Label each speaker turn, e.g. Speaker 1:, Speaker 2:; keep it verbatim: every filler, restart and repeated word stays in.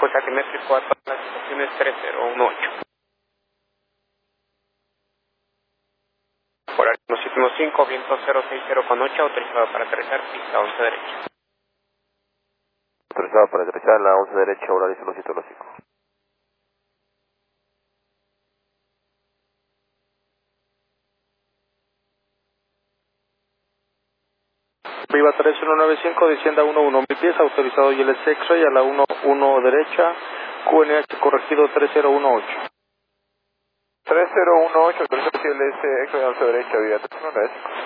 Speaker 1: flujo altimétrico a todas las estaciones tres cero uno ocho. Horario séptimo cinco, viento cero seis cero con ocho, autorizado para aterrizar, pista once derecha.
Speaker 2: Autorizado para aterrizar la once derecha, horario siete cinco.
Speaker 3: Viva tres uno nueve cinco, descienda uno uno, mil pies, autorizado y el X-Ray a la uno uno derecha, Q N H corregido tres cero uno ocho.
Speaker 2: tres cero uno ocho, autorizado y el X-Ray a once derecha, vía tres uno nueve cinco.